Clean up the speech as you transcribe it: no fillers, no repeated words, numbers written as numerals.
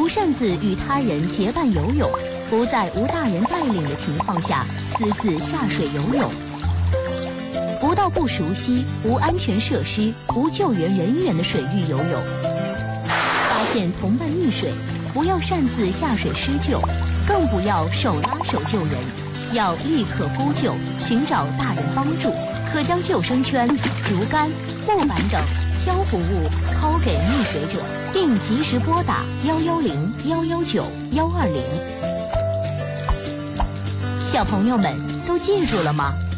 不擅自与他人结伴游泳，不在无大人带领的情况下私自下水游泳，不到不熟悉、无安全设施、无救援人员的水域游泳。发现同伴溺水，不要擅自下水施救，更不要手拉手救人，要立刻呼救，寻找大人帮助。可将救生圈、竹竿、木板等漂浮物抛给溺水者，并及时拨打110、119、120。小朋友们都记住了吗？